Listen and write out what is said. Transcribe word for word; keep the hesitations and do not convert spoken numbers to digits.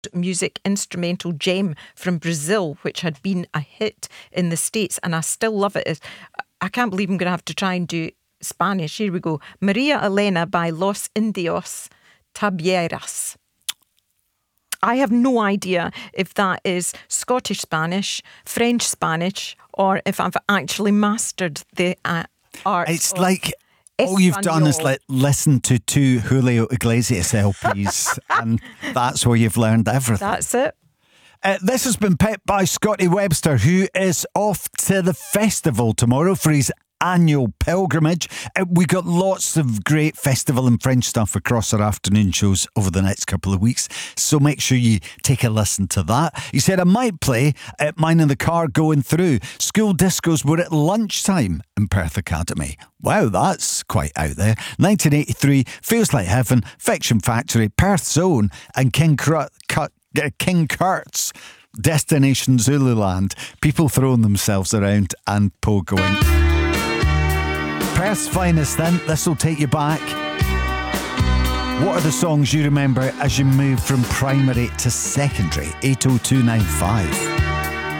music instrumental gem from Brazil, which had been a hit in the States, and I still love it. I can't believe I'm going to have to try and do Spanish. Here we go. Maria Elena by Los Indios Tabieras. I have no idea if that is Scottish Spanish, French Spanish, or if I've actually mastered the uh, art. It's like all you've done is like listen to two Julio Iglesias L Ps, and that's where you've learned everything. That's it. Uh, this has been picked by Scotty Webster, who is off to the festival tomorrow for his annual pilgrimage. Uh, we got lots of great festival and French stuff across our afternoon shows over the next couple of weeks, so make sure you take a listen to that. He said, I might play at mine in the car going through. School discos were at lunchtime in Perth Academy. Wow, that's quite out there. nineteen eighty-three, Feels Like Heaven, Fiction Factory, Perth's Own, and King Cru- Cut. King Kurt's Destination Zululand. People throwing themselves around and pogoing. Perth's finest then. This will take you back. What are the songs you remember as you move from primary to secondary? eight oh two nine five.